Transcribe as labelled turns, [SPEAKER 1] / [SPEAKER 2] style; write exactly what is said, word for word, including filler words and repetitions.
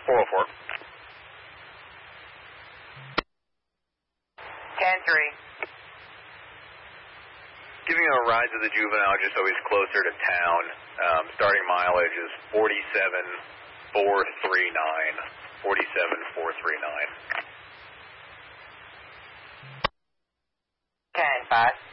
[SPEAKER 1] four oh four.
[SPEAKER 2] ten three.
[SPEAKER 1] Giving you a ride to the juvenile just so he's closer to town. Um, starting mileage is forty-seven four thirty-nine. forty-seven four thirty-nine.
[SPEAKER 2] ten five.